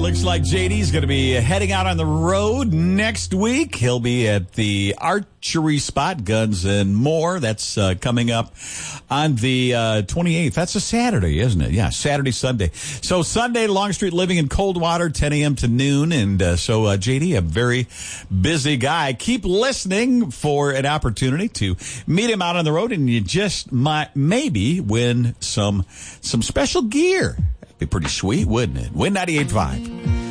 looks like JD's going to be heading out on the road next week. He'll be at the archery spot, Guns and More. That's coming up on the 28th. That's a Saturday, isn't it? Yeah, Saturday, Sunday. So Sunday, Longstreet Living in Coldwater, 10 a.m. to noon. And so JD, a very busy guy. Keep listening for an opportunity to meet him out on the road, and you just might maybe win some special gear. Be pretty sweet, wouldn't it? Win 98.5.